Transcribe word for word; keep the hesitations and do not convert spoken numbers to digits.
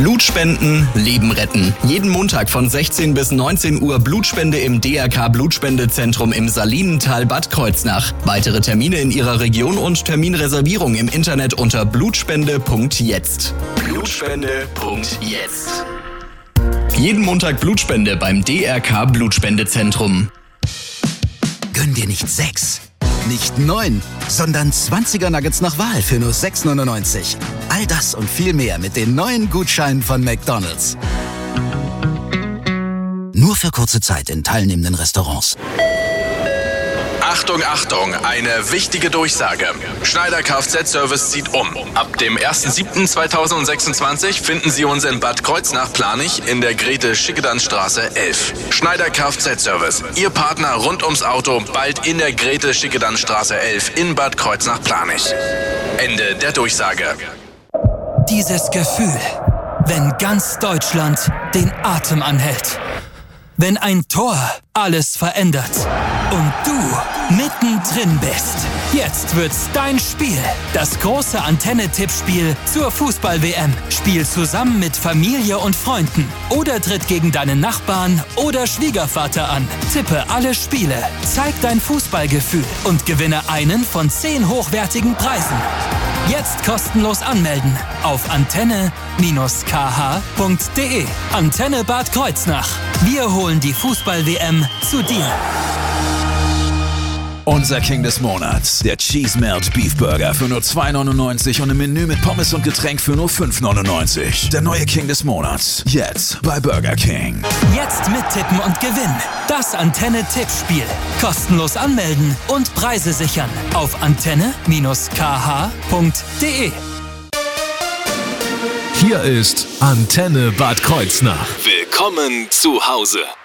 Blutspenden, Leben retten. Jeden Montag von sechzehn bis neunzehn Uhr Blutspende im D R K Blutspendezentrum im Salinental Bad Kreuznach. Weitere Termine in Ihrer Region und Terminreservierung im Internet unter blutspende punkt jetzt. Blutspende punkt jetzt. Jeden Montag Blutspende beim D R K Blutspendezentrum. Gönn dir nicht sechs, nicht neun, sondern zwanziger Nuggets nach Wahl für nur sechs neunundneunzig. All das und viel mehr mit den neuen Gutscheinen von McDonald's. Nur für kurze Zeit in teilnehmenden Restaurants. Achtung, Achtung, eine wichtige Durchsage. Schneider Kfz-Service zieht um. Ab dem ersten siebten zweitausendsechsundzwanzig finden Sie uns in Bad Kreuznach-Planich in der Grete-Schickedanstraße elf. Schneider Kfz-Service, Ihr Partner rund ums Auto, bald in der Grete-Schickedanstraße elf in Bad Kreuznach-Planich. Ende der Durchsage. Dieses Gefühl, wenn ganz Deutschland den Atem anhält. Wenn ein Tor alles verändert und du mittendrin bist. Jetzt wird's dein Spiel. Das große Antenne-Tippspiel zur Fußball-W M. Spiel zusammen mit Familie und Freunden oder tritt gegen deinen Nachbarn oder Schwiegervater an. Tippe alle Spiele, zeig dein Fußballgefühl und gewinne einen von zehn hochwertigen Preisen. Jetzt kostenlos anmelden auf antenne Bindestrich k h punkt d e. Antenne Bad Kreuznach. Wir holen die Fußball-W M zu dir. Unser King des Monats, der Cheese Melt Beef Burger für nur zwei neunundneunzig und im Menü mit Pommes und Getränk für nur fünf neunundneunzig. Der neue King des Monats, jetzt bei Burger King. Jetzt mittippen und gewinnen. Das Antenne-Tippspiel. Kostenlos anmelden und Preise sichern auf antenne Bindestrich k h punkt d e. Hier ist Antenne Bad Kreuznach. Willkommen zu Hause.